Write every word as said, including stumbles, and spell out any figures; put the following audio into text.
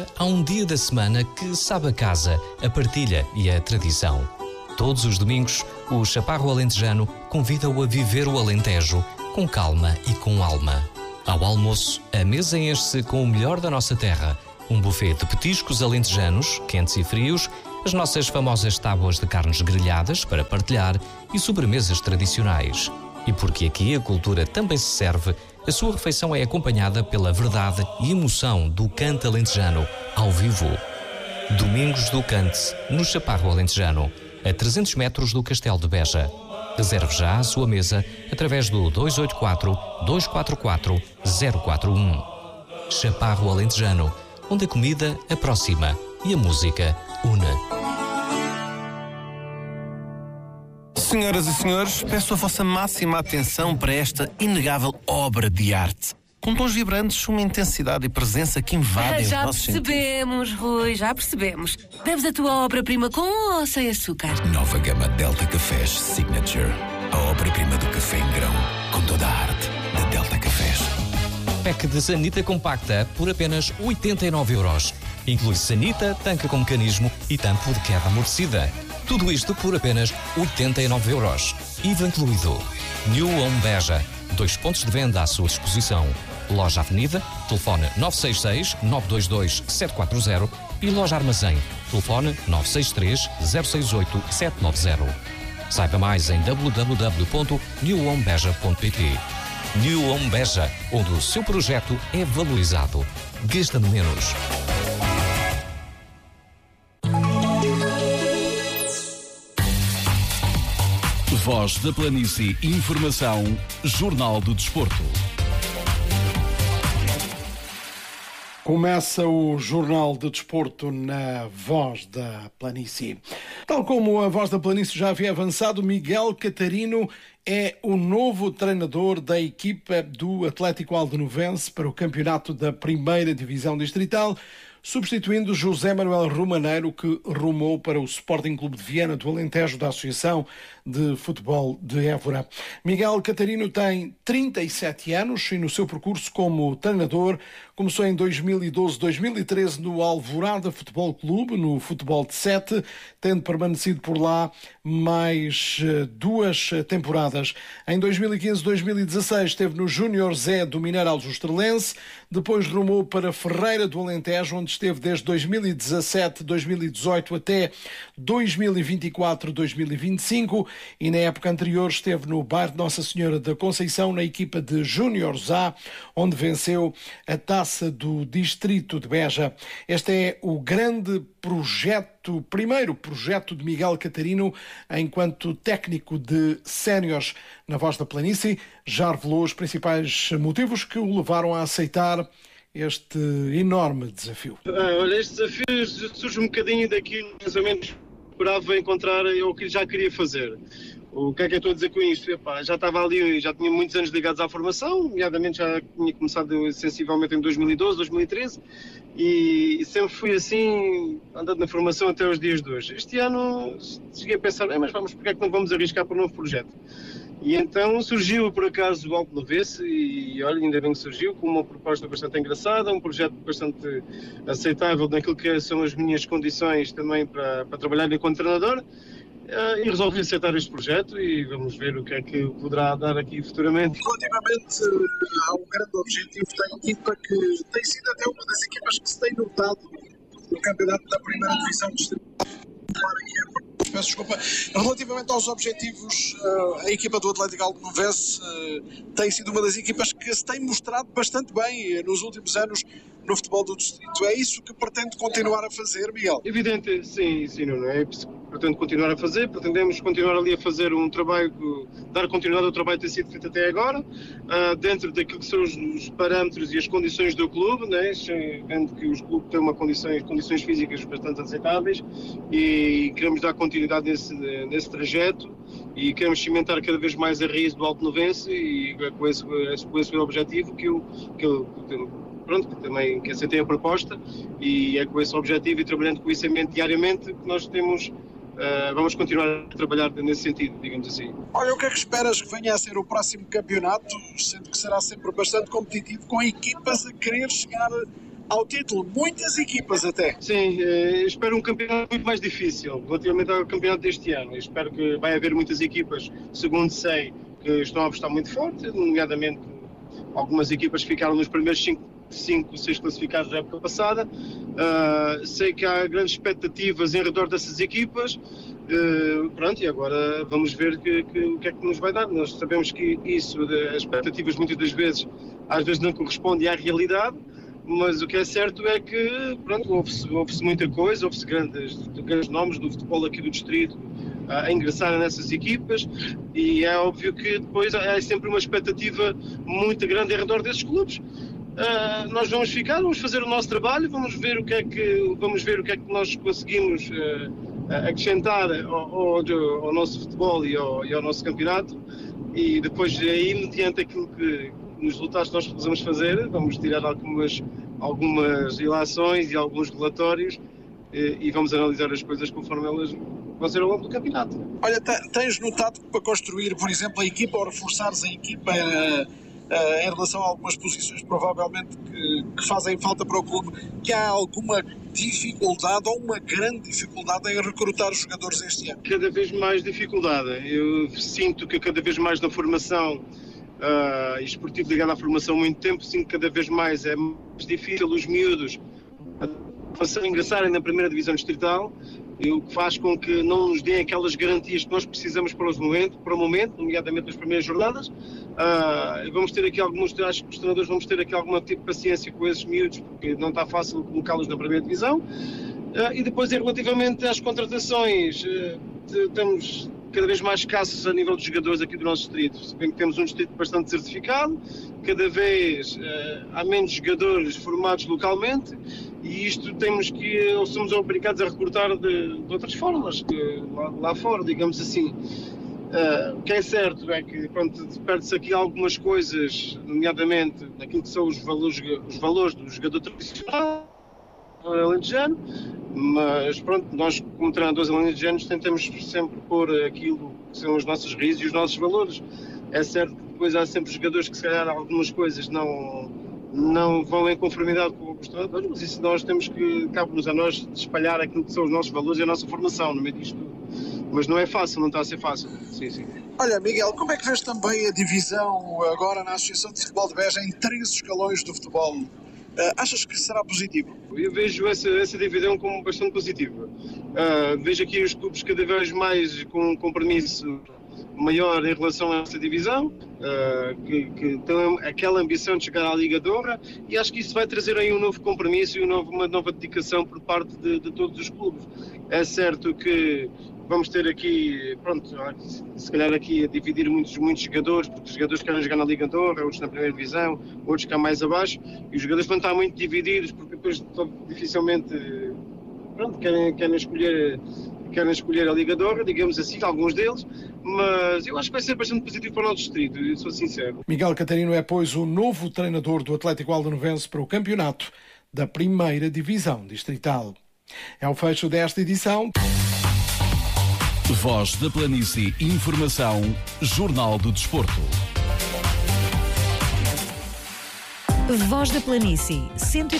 Há um dia da semana que sabe a casa, a partilha e a tradição. Todos os domingos, o Chaparro Alentejano convida-o a viver o Alentejo com calma e com alma. Ao almoço, a mesa enche-se com o melhor da nossa terra. Um buffet de petiscos alentejanos, quentes e frios, as nossas famosas tábuas de carnes grelhadas para partilhar e sobremesas tradicionais. E porque aqui a cultura também se serve, a sua refeição é acompanhada pela verdade e emoção do cante alentejano, ao vivo. Domingos do Cante, no Chaparro Alentejano, a trezentos metros do Castelo de Beja. Reserve já a sua mesa através do dois oito quatro, dois quatro quatro, zero quatro um. Chaparro Alentejano, onde a comida aproxima e a música une. Senhoras e senhores, peço a vossa máxima atenção para esta inegável obra de arte. Com tons vibrantes, uma intensidade e presença que invadem Já os nossos sentidos. percebemos, Rui, já percebemos. Deves a tua obra-prima com ou sem açúcar? Nova gama Delta Cafés Signature. A obra-prima do café em grão, com toda a arte da Delta Cafés. Pack de sanita compacta por apenas oitenta e nove euros. Inclui sanita, tanque com mecanismo e tampo de queda amortecida. Tudo isto por apenas oitenta e nove euros. I V A incluído. New Home Beja. Dois pontos de venda à sua disposição. Loja Avenida, telefone nove seis seis, nove dois dois, sete quatro zero e Loja Armazém, telefone nove seis três, zero seis oito, sete nove zero. Saiba mais em w w w ponto new home beja ponto p t. New Home Beja, onde o seu projeto é valorizado. Gasta-me menos. Voz da Planície, informação, Jornal do Desporto. Começa o Jornal de Desporto na Voz da Planície. Tal como a Voz da Planície já havia avançado, Miguel Catarino é o novo treinador da equipa do Atlético Aldenovense para o campeonato da primeira Divisão Distrital, substituindo José Manuel Romaneiro, que rumou para o Sporting Clube de Viana do Alentejo da Associação de Futebol de Évora. Miguel Catarino tem trinta e sete anos e no seu percurso como treinador começou em dois mil e doze, dois mil e treze no Alvorada Futebol Clube, no futebol de sete, tendo permanecido por lá mais duas temporadas. Em dois mil e quinze, dois mil e dezasseis esteve no Júnior Zé do Mineiro Aljustrelense, depois rumou para Ferreira do Alentejo, onde esteve desde dois mil e dezassete, dois mil e dezoito até dois mil e vinte e quatro, dois mil e vinte e cinco, e na época anterior esteve no bairro de Nossa Senhora da Conceição, na equipa de Júniores A, onde venceu a taça do Distrito de Beja. Este é o grande projeto, o primeiro projeto de Miguel Catarino enquanto técnico de séniores na Voz da Planície. Já revelou os principais motivos que o levaram a aceitar este enorme desafio. Ah, olha, este desafio surge um bocadinho daquilo que mais ou menos esperava encontrar ou que já queria fazer. O que é que eu estou a dizer com isto? Epá, já estava ali, já tinha muitos anos ligados à formação, nomeadamente já tinha começado sensivelmente em dois mil e doze, dois mil e treze, e sempre fui assim, andando na formação até os dias de hoje. Este ano cheguei a pensar, mas vamos, porque é que não vamos arriscar para um novo projeto? E então surgiu, por acaso, o Aldenovense, e olha, ainda bem que surgiu, com uma proposta bastante engraçada, um projeto bastante aceitável naquilo que são as minhas condições também para, para trabalhar enquanto treinador, e resolvi aceitar este projeto e vamos ver o que é que poderá dar aqui futuramente. Relativamente a um grande objetivo da equipa, que tem sido até uma das equipas que se tem notado no campeonato da primeira divisão distrital. Peço desculpa. Relativamente aos objetivos, a equipa do Atlético Aldenovense tem sido uma das equipas que se tem mostrado bastante bem nos últimos anos no futebol do distrito. É isso que pretende continuar a fazer, Miguel? Evidente, sim, sim, não é? Pretendo continuar a fazer, pretendemos continuar ali a fazer um trabalho, dar continuidade ao trabalho que tem sido feito até agora, uh, dentro daquilo que são os, os parâmetros e as condições do clube, né? Vendo que os clubes têm uma condições, condições físicas bastante aceitáveis e queremos dar continuidade nesse, nesse trajeto e queremos cimentar cada vez mais a raiz do Aldenovense e é com esse, com esse objetivo que eu, que eu pronto, que também que aceitei a proposta e é com esse objetivo e trabalhando com isso em mente diariamente que nós temos. Uh, vamos continuar a trabalhar nesse sentido, digamos assim. Olha, o que é que esperas que venha a ser o próximo campeonato, sendo que será sempre bastante competitivo, com equipas a querer chegar ao título, muitas equipas até. Sim, eh, espero um campeonato muito mais difícil relativamente ao campeonato deste ano. Espero que vai haver muitas equipas, segundo sei, que estão a apostar muito forte, nomeadamente algumas equipas que ficaram nos primeiros cinco, seis classificados da época passada. Uh, sei que há grandes expectativas em redor dessas equipas. Uh, pronto, e agora vamos ver que, que, o que é que nos vai dar. Nós sabemos que isso, de, as expectativas muitas das vezes, às vezes não correspondem à realidade, mas o que é certo é que, pronto, houve-se, houve-se muita coisa, houve-se grandes, grandes nomes do futebol aqui do distrito uh, a ingressarem nessas equipas, e é óbvio que depois há sempre uma expectativa muito grande em redor desses clubes. Uh, nós vamos ficar, vamos fazer o nosso trabalho, vamos ver o que é que, vamos ver o que, é que nós conseguimos uh, acrescentar ao, ao, ao nosso futebol e ao, e ao nosso campeonato, e depois aí, mediante aquilo que, nos resultados que nós precisamos fazer, vamos tirar algumas, algumas ilações e alguns relatórios e, e vamos analisar as coisas conforme elas vão ser ao longo do campeonato. Olha, tens notado que para construir, por exemplo, a equipa ou reforçares a equipa uh, uh, em relação a algumas posições provavelmente que, que fazem falta para o clube, que há alguma dificuldade ou uma grande dificuldade em recrutar os jogadores este ano? Cada vez mais dificuldade. Eu sinto que cada vez mais na formação uh, esportivo ligado à formação há muito tempo, sinto que cada vez mais é mais difícil os miúdos a ingressarem na primeira divisão distrital, o que faz com que não nos deem aquelas garantias que nós precisamos para, os momento, para o momento, nomeadamente nas primeiras jornadas. Uh, vamos ter aqui alguns, acho que os treinadores vamos ter aqui alguma tipo de paciência com esses miúdos, porque não está fácil colocá-los na primeira divisão. Uh, e depois, relativamente às contratações, uh, estamos cada vez mais escassos a nível de jogadores aqui do nosso distrito. Se bem que temos um distrito bastante desertificado, cada vez uh, há menos jogadores formados localmente, e isto temos que, ou somos obrigados a recrutar de, de outras formas, que, lá, lá fora, digamos assim. Uh, o que é certo é que perde-se aqui algumas coisas, nomeadamente naquilo que são os valores, os valores do jogador tradicional alentejano, mas pronto, nós como treinadores alentejanos tentamos sempre pôr aquilo que são os nossos risos e os nossos valores. É certo que depois há sempre jogadores que se calhar algumas coisas não, não vão em conformidade com os treinadores, mas isso nós temos que, cabe-nos a nós, espalhar aquilo que são os nossos valores e a nossa formação no meio disto tudo. Mas não é fácil, não está a ser fácil. Sim, sim. Olha, Miguel, como é que vês também a divisão agora na Associação de Futebol de Beja em três escalões do futebol? Uh, achas que será positivo? Eu vejo essa, essa divisão como bastante positiva. Uh, vejo aqui os clubes cada vez mais com um compromisso maior em relação a essa divisão, uh, que, que tem aquela ambição de chegar à Liga de Honra, e acho que isso vai trazer aí um novo compromisso e um novo, uma nova dedicação por parte de, de todos os clubes. É certo que vamos ter aqui, pronto, se calhar aqui a dividir muitos, muitos jogadores, porque os jogadores querem jogar na Liga de Honra, outros na primeira divisão, outros cá mais abaixo, e os jogadores vão estar muito divididos, porque depois dificilmente, pronto, querem, querem escolher... querem escolher a Liga de Honra, digamos assim, alguns deles, mas eu acho que vai ser bastante positivo para o nosso distrito, eu sou sincero. Miguel Catarino é, pois, o novo treinador do Atlético Aldenovense para o campeonato da primeira divisão distrital. É o fecho desta edição. Voz da Planície, informação, Jornal do Desporto. Voz da Planície, cento e